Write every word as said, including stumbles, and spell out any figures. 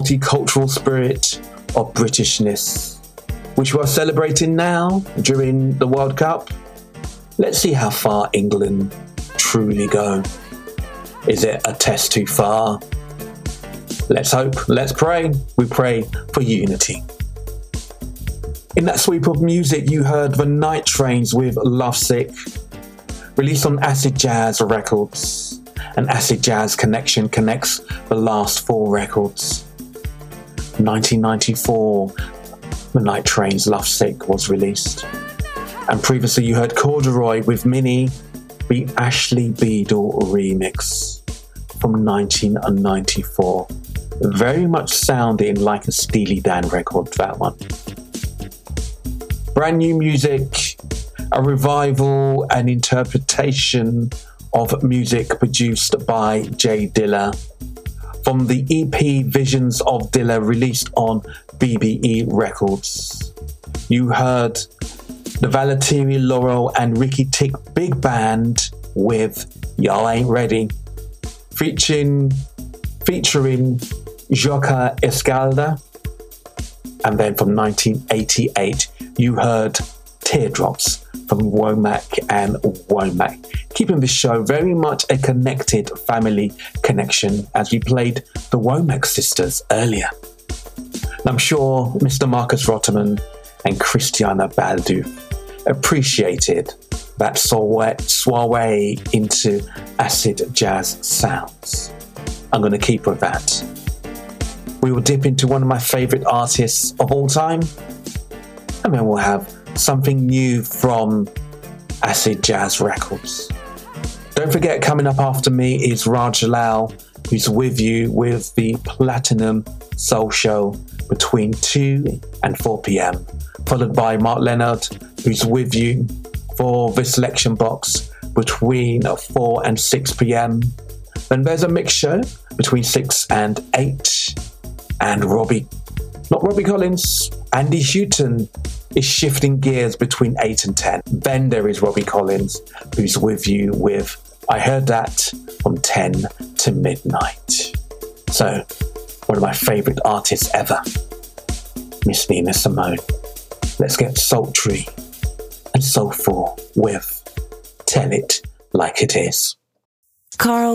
multicultural spirit of Britishness, which we're celebrating now during the World Cup. Let's see how far England truly go. Is it a test too far? Let's hope, let's pray. We pray for unity. In that sweep of music, you heard The Night Trains with Lovesick, released on Acid Jazz Records. And Acid Jazz Connection connects the last four records. nineteen ninety-four, The Night Train's Lovesick was released. And previously you heard Corduroy with Minnie, the Ashley Beadle remix from nineteen ninety-four. Very much sounding like a Steely Dan record, that one. Brand new music, a revival and interpretation of music produced by Jay Dilla from the E P Visions of Dilla released on B B E Records. You heard the Valtteri Laurel and Ricky Tick Big Band with Y'all Ain't Ready, featuring, featuring Joca Escalda. And then from nineteen eighty-eight, you heard Teardrops from Womack and Womack, keeping the show very much a connected family connection as we played the Womack sisters earlier. And I'm sure Mister Marcus Rotterman and Christiana Baldu appreciated that soiree into acid jazz sounds. I'm going to keep with that. We will dip into one of my favourite artists of all time, and then we'll have something new from Acid Jazz Records. Don't forget, coming up after me is Raj Lal, who's with you with the Platinum Soul Show between two and four p.m, followed by Mark Leonard, who's with you for the Selection Box between four and six p.m. Then there's a mix show between six and eight, and Robbie, not Robbie Collins, Andy Houghton is shifting gears between eight and ten. Then there is Robbie Collins, who's with you with I Heard That from ten to midnight. So, one of my favourite artists ever, Miss Nina Simone. Let's get sultry and soulful with Tell It Like It Is. Carl